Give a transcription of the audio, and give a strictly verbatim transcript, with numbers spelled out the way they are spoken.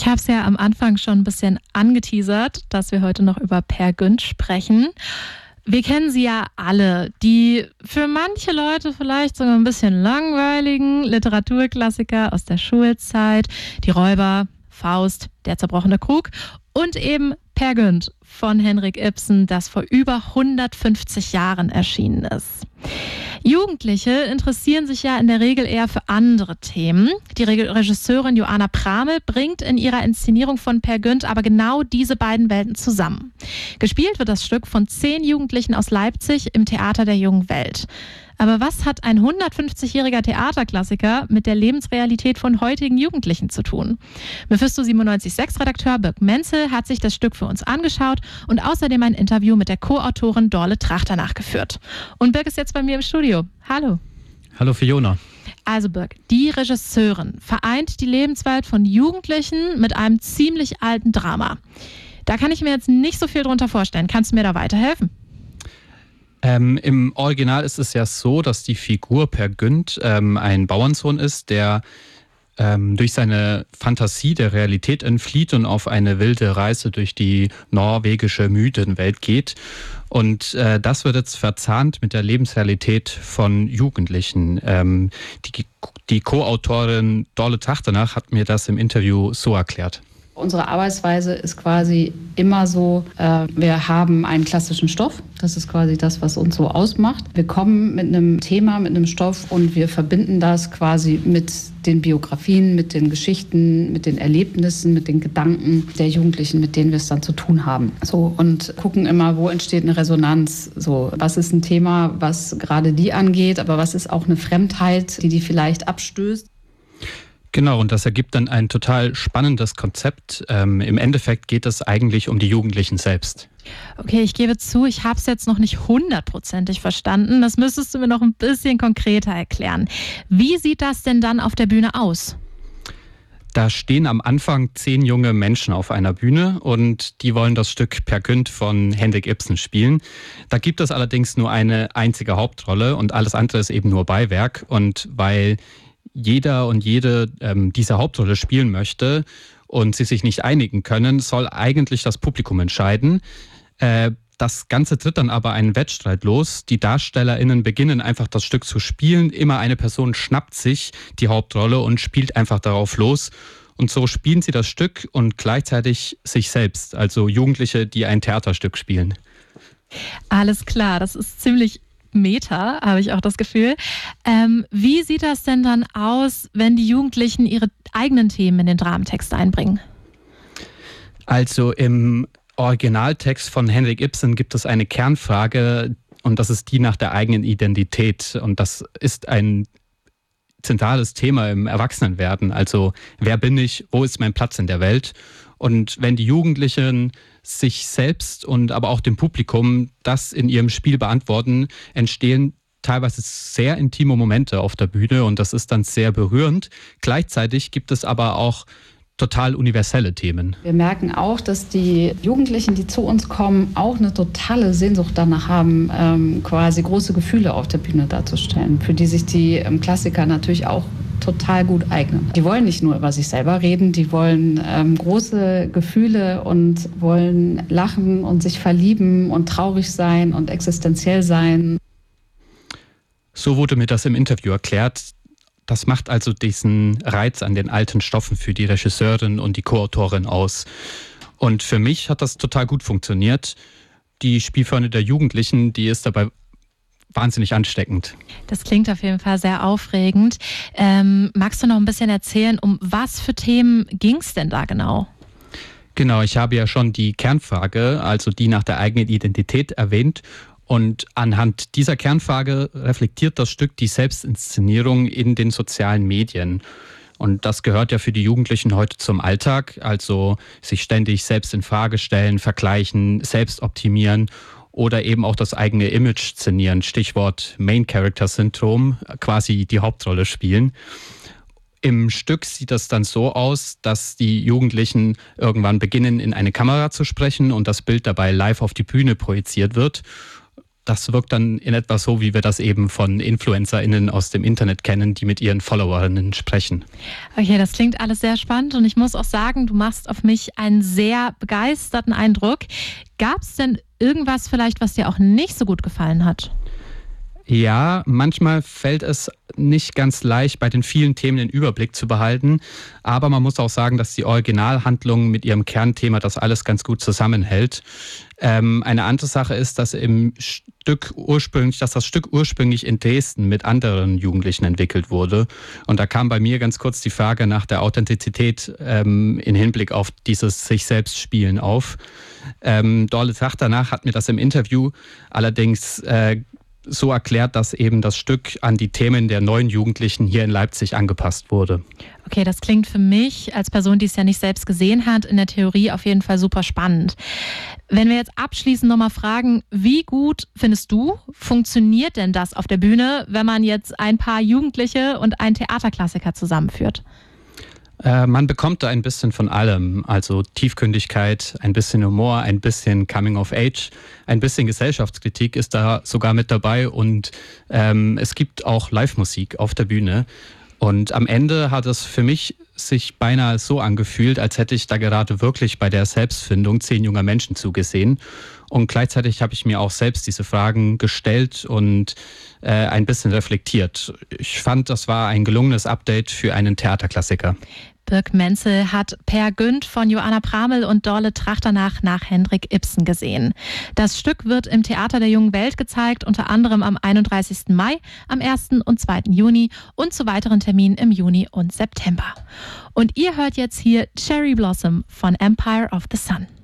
Ich habe es ja am Anfang schon ein bisschen angeteasert, dass wir heute noch über Peer Gynt sprechen. Wir kennen sie ja alle, die für manche Leute vielleicht sogar ein bisschen langweiligen Literaturklassiker aus der Schulzeit, die Räuber, Faust, der zerbrochene Krug und eben Peer Gynt von Henrik Ibsen, das vor über hundertfünfzig Jahren erschienen ist. Jugendliche interessieren sich ja in der Regel eher für andere Themen. Die Regisseurin Joanna Pramel bringt in ihrer Inszenierung von Peer Gynt aber genau diese beiden Welten zusammen. Gespielt wird das Stück von zehn Jugendlichen aus Leipzig im Theater der Jungen Welt. Aber was hat ein hundertfünfzigjähriger Theaterklassiker mit der Lebensrealität von heutigen Jugendlichen zu tun? Mephisto siebenundneunzig Komma sechs Redakteur Birk Menzel hat sich das Stück für uns angeschaut und außerdem ein Interview mit der Co-Autorin Dorle Trachter nachgeführt. Und Birk ist jetzt bei mir im Studio. Hallo. Hallo Fiona. Also Birk, die Regisseurin vereint die Lebenswelt von Jugendlichen mit einem ziemlich alten Drama. Da kann ich mir jetzt nicht so viel drunter vorstellen. Kannst du mir da weiterhelfen? Ähm, Im Original ist es ja so, dass die Figur Peer Gynt ähm, ein Bauernsohn ist, der ähm, durch seine Fantasie der Realität entflieht und auf eine wilde Reise durch die norwegische Mythenwelt geht. Und äh, das wird jetzt verzahnt mit der Lebensrealität von Jugendlichen. Ähm, die, die Co-Autorin Dorle Trachter hat mir das im Interview so erklärt. Unsere Arbeitsweise ist quasi immer so, äh, wir haben einen klassischen Stoff, das ist quasi das, was uns so ausmacht. Wir kommen mit einem Thema, mit einem Stoff und wir verbinden das quasi mit den Biografien, mit den Geschichten, mit den Erlebnissen, mit den Gedanken der Jugendlichen, mit denen wir es dann zu tun haben. So, und gucken immer, wo entsteht eine Resonanz. So, was ist ein Thema, was gerade die angeht, aber was ist auch eine Fremdheit, die die vielleicht abstößt. Genau, und das ergibt dann ein total spannendes Konzept. Ähm, im Endeffekt geht es eigentlich um die Jugendlichen selbst. Okay, ich gebe zu, ich habe es jetzt noch nicht hundertprozentig verstanden. Das müsstest du mir noch ein bisschen konkreter erklären. Wie sieht das denn dann auf der Bühne aus? Da stehen am Anfang zehn junge Menschen auf einer Bühne und die wollen das Stück Peer Gynt von Henrik Ibsen spielen. Da gibt es allerdings nur eine einzige Hauptrolle und alles andere ist eben nur Beiwerk. Und weil jeder und jede ähm, diese Hauptrolle spielen möchte und sie sich nicht einigen können, soll eigentlich das Publikum entscheiden. Äh, das Ganze tritt dann aber einen Wettstreit los. Die DarstellerInnen beginnen einfach das Stück zu spielen. Immer eine Person schnappt sich die Hauptrolle und spielt einfach darauf los. Und so spielen sie das Stück und gleichzeitig sich selbst, also Jugendliche, die ein Theaterstück spielen. Alles klar, das ist ziemlich Meta, habe ich auch das Gefühl. Ähm, wie sieht das denn dann aus, wenn die Jugendlichen ihre eigenen Themen in den Dramentext einbringen? Also im Originaltext von Henrik Ibsen gibt es eine Kernfrage und das ist die nach der eigenen Identität. Und das ist ein zentrales Thema im Erwachsenenwerden. Also wer bin ich, wo ist mein Platz in der Welt? Und wenn die Jugendlichen sich selbst und aber auch dem Publikum das in ihrem Spiel beantworten, entstehen teilweise sehr intime Momente auf der Bühne und das ist dann sehr berührend. Gleichzeitig gibt es aber auch total universelle Themen. Wir merken auch, dass die Jugendlichen, die zu uns kommen, auch eine totale Sehnsucht danach haben, ähm, quasi große Gefühle auf der Bühne darzustellen, für die sich die ähm, Klassiker natürlich auch total gut eignen. Die wollen nicht nur über sich selber reden, die wollen ähm, große Gefühle und wollen lachen und sich verlieben und traurig sein und existenziell sein. So wurde mir das im Interview erklärt. Das macht also diesen Reiz an den alten Stoffen für die Regisseurin und die Co-Autorin aus. Und für mich hat das total gut funktioniert. Die Spielfreude der Jugendlichen, die ist dabei wahnsinnig ansteckend. Das klingt auf jeden Fall sehr aufregend. Ähm, magst du noch ein bisschen erzählen, um was für Themen ging es denn da genau? Genau, ich habe ja schon die Kernfrage, also die nach der eigenen Identität erwähnt. Und anhand dieser Kernfrage reflektiert das Stück die Selbstinszenierung in den sozialen Medien. Und das gehört ja für die Jugendlichen heute zum Alltag, also sich ständig selbst in Frage stellen, vergleichen, selbst optimieren oder eben auch das eigene Image szenieren, Stichwort Main-Character-Syndrom, quasi die Hauptrolle spielen. Im Stück sieht das dann so aus, dass die Jugendlichen irgendwann beginnen, in eine Kamera zu sprechen und das Bild dabei live auf die Bühne projiziert wird. das wirkt dann in etwa so, wie wir das eben von InfluencerInnen aus dem Internet kennen, die mit ihren FollowerInnen sprechen. Okay, das klingt alles sehr spannend und ich muss auch sagen, du machst auf mich einen sehr begeisterten Eindruck. Gab es denn irgendwas vielleicht, was dir auch nicht so gut gefallen hat? Ja, manchmal fällt es nicht ganz leicht, bei den vielen Themen den Überblick zu behalten. Aber man muss auch sagen, dass die Originalhandlung mit ihrem Kernthema das alles ganz gut zusammenhält. Ähm, eine andere Sache ist, dass im Stück ursprünglich, dass das Stück ursprünglich in Dresden mit anderen Jugendlichen entwickelt wurde. Und da kam bei mir ganz kurz die Frage nach der Authentizität ähm, in Hinblick auf dieses sich selbst Spielen auf. Ähm, Dorle Trachternach hat mir das im Interview allerdings äh, so erklärt, dass eben das Stück an die Themen der neuen Jugendlichen hier in Leipzig angepasst wurde. Okay, das klingt für mich als Person, die es ja nicht selbst gesehen hat, in der Theorie auf jeden Fall super spannend. Wenn wir jetzt abschließend nochmal fragen, wie gut findest du, funktioniert denn das auf der Bühne, wenn man jetzt ein paar Jugendliche und einen Theaterklassiker zusammenführt? Äh, man bekommt da ein bisschen von allem, also Tiefgründigkeit, ein bisschen Humor, ein bisschen Coming of Age, ein bisschen Gesellschaftskritik ist da sogar mit dabei und ähm, es gibt auch Live-Musik auf der Bühne. Und am Ende hat es für mich sich beinahe so angefühlt, als hätte ich da gerade wirklich bei der Selbstfindung zehn junger Menschen zugesehen. Und gleichzeitig habe ich mir auch selbst diese Fragen gestellt und äh, ein bisschen reflektiert. Ich fand, das war ein gelungenes Update für einen Theaterklassiker. Birk Menzel hat Peer Gynt von Joanna Pramel und Dorle Trachternach nach Henrik Ibsen gesehen. Das Stück wird im Theater der Jungen Welt gezeigt, unter anderem am einunddreißigsten Mai, am ersten und zweiten Juni und zu weiteren Terminen im Juni und September. Und ihr hört jetzt hier Cherry Blossom von Empire of the Sun.